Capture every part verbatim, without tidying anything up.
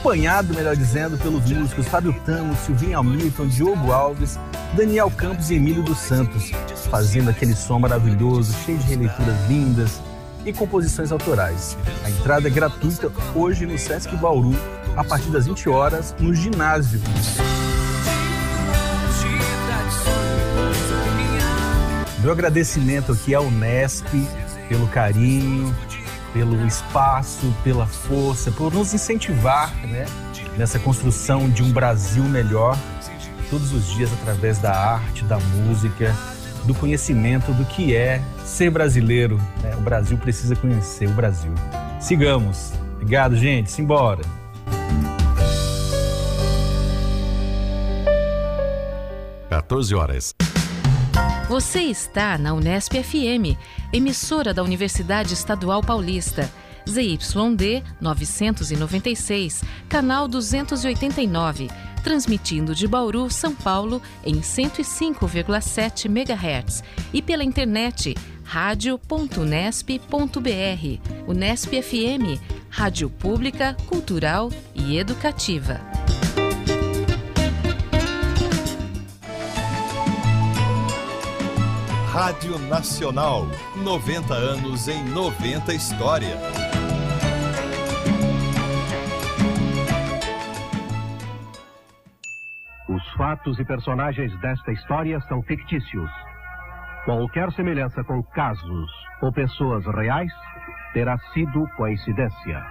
acompanhado, melhor dizendo, pelos músicos Fábio Tamo, Silvinho Hamilton, Diogo Alves, Daniel Campos e Emílio dos Santos, fazendo aquele som maravilhoso, cheio de releituras lindas e composições autorais. A entrada é gratuita hoje no Sesc Bauru, a partir das vinte horas, no ginásio. Meu agradecimento aqui ao Unesp pelo carinho, pelo espaço, pela força, por nos incentivar, né, nessa construção de um Brasil melhor, todos os dias através da arte, da música, do conhecimento do que é ser brasileiro. Né? O Brasil precisa conhecer o Brasil. Sigamos. Obrigado, gente. Simbora. quatorze horas. Você está na Unesp F M, emissora da Universidade Estadual Paulista, Z Y D novecentos e noventa e seis, canal duzentos e oitenta e nove, transmitindo de Bauru, São Paulo, em cento e cinco vírgula sete megahertz e pela internet rádio ponto unesp ponto br. Unesp F M, rádio pública, cultural e educativa. Rádio Nacional, noventa anos em noventa história. Os fatos e personagens desta história são fictícios. Qualquer semelhança com casos ou pessoas reais terá sido coincidência.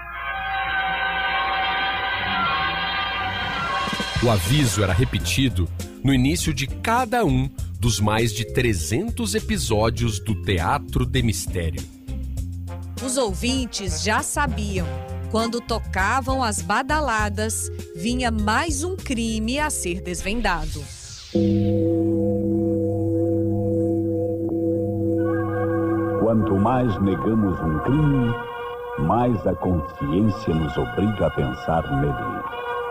O aviso era repetido no início de cada um dos mais de trezentos episódios do Teatro de Mistério. Os ouvintes já sabiam. Quando tocavam as badaladas, vinha mais um crime a ser desvendado. Quanto mais negamos um crime, mais a consciência nos obriga a pensar nele.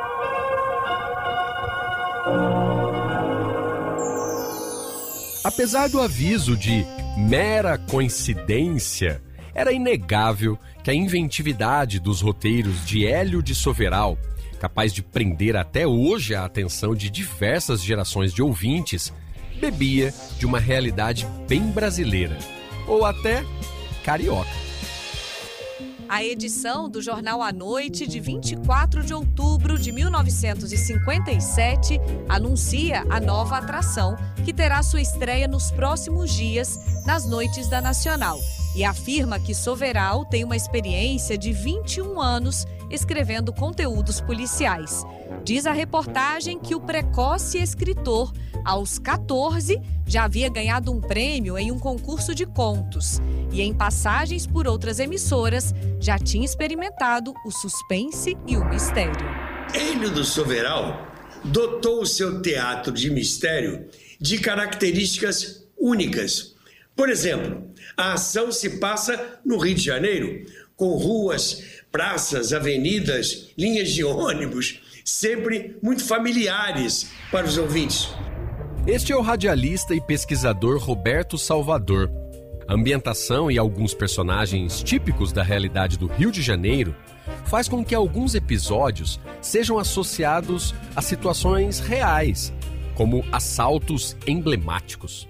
Apesar do aviso de mera coincidência, era inegável que a inventividade dos roteiros de Hélio de Soveral, capaz de prender até hoje a atenção de diversas gerações de ouvintes, bebia de uma realidade bem brasileira, ou até carioca. A edição do Jornal à Noite de vinte e quatro de outubro de mil novecentos e cinquenta e sete anuncia a nova atração, que terá sua estreia nos próximos dias, nas noites da Nacional, e afirma que Soveral tem uma experiência de vinte e um anos escrevendo conteúdos policiais. Diz a reportagem que o precoce escritor, aos quatorze, já havia ganhado um prêmio em um concurso de contos e, em passagens por outras emissoras, já tinha experimentado o suspense e o mistério. Hélio do Soveral dotou o seu teatro de mistério de características únicas. Por exemplo, a ação se passa no Rio de Janeiro, com ruas, praças, avenidas, linhas de ônibus, sempre muito familiares para os ouvintes. Este é o radialista e pesquisador Roberto Salvador. A ambientação e alguns personagens típicos da realidade do Rio de Janeiro faz com que alguns episódios sejam associados a situações reais, como assaltos emblemáticos.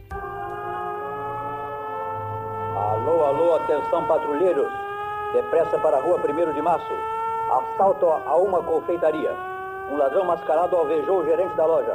Alô, alô, atenção patrulheiros, depressa para a rua primeiro de março. Assalto a uma confeitaria. Um ladrão mascarado alvejou o gerente da loja.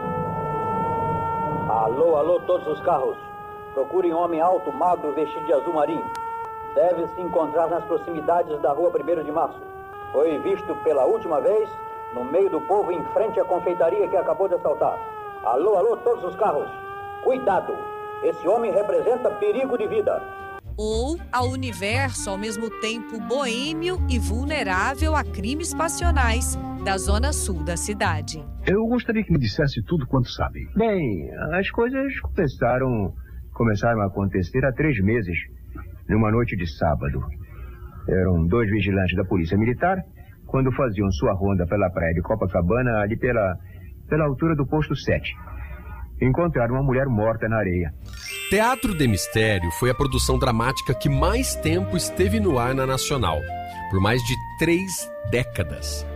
Alô, alô, todos os carros. Procurem um homem alto, magro, vestido de azul marinho. Deve se encontrar nas proximidades da rua primeiro de março. Foi visto pela última vez no meio do povo em frente à confeitaria que acabou de assaltar. Alô, alô, todos os carros. Cuidado, esse homem representa perigo de vida. Ou ao universo ao mesmo tempo boêmio e vulnerável a crimes passionais da zona sul da cidade. Eu gostaria que me dissesse tudo quanto sabe. Bem, as coisas começaram, começaram a acontecer há três meses, numa noite de sábado. Eram dois vigilantes da Polícia Militar, quando faziam sua ronda pela praia de Copacabana, ali pela, pela altura do posto sete. Encontraram uma mulher morta na areia. Teatro de Mistério foi a produção dramática que mais tempo esteve no ar na Nacional, por mais de três décadas.